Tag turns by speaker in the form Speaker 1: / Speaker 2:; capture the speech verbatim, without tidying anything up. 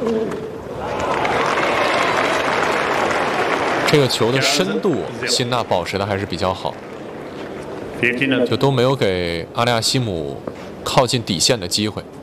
Speaker 1: 这个球的深度，辛纳保持的还是比较好，就都没有给阿利亚西姆靠近底线的机会。